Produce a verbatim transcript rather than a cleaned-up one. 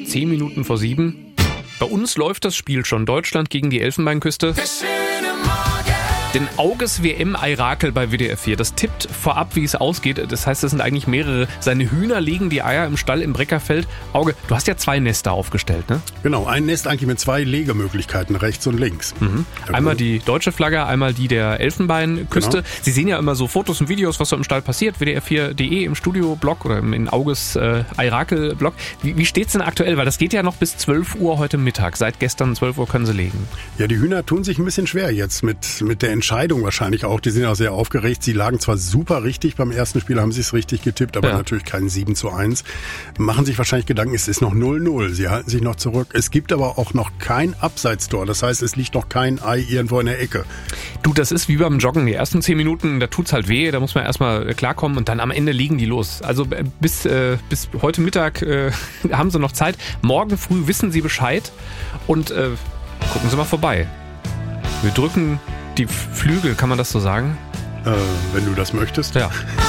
zehn Minuten vor sieben. Bei uns läuft das Spiel schon. Deutschland gegen die Elfenbeinküste. Den Auges W M-Eirakel bei W D R vier, das tippt vorab, wie es ausgeht. Das heißt, es sind eigentlich mehrere. Seine Hühner legen die Eier im Stall im Breckerfeld. Auge, du hast ja zwei Nester aufgestellt, ne? Genau, ein Nest eigentlich mit zwei Legemöglichkeiten, rechts und links. Mhm. Einmal die deutsche Flagge, einmal die der Elfenbeinküste. Genau. Sie sehen ja immer so Fotos und Videos, was so im Stall passiert. W D R vier punkt de im Studio-Blog oder im Auges äh, Eirakel-Blog. Wie, wie steht's denn aktuell? Weil das geht ja noch bis zwölf Uhr heute Mittag. Seit gestern zwölf Uhr können sie legen. Ja, die Hühner tun sich ein bisschen schwer jetzt mit, mit der Entscheidung wahrscheinlich auch. Die sind ja auch sehr aufgeregt. Sie lagen zwar super richtig, beim ersten Spiel haben sie es richtig getippt, aber ja. natürlich kein sieben zu eins. Machen sich wahrscheinlich Gedanken, es ist noch null null. Sie halten sich noch zurück. Es gibt aber auch noch kein Abseitstor. Das heißt, es liegt noch kein Ei irgendwo in der Ecke. Du, das ist wie beim Joggen. Die ersten zehn Minuten, da tut's halt weh. Da muss man erstmal klarkommen und dann am Ende liegen die los. Also bis, äh, bis heute Mittag äh, haben sie noch Zeit. Morgen früh wissen sie Bescheid und äh, gucken Sie mal vorbei. Wir drücken die Flügel, kann man das so sagen? Äh, wenn du das möchtest. Ja.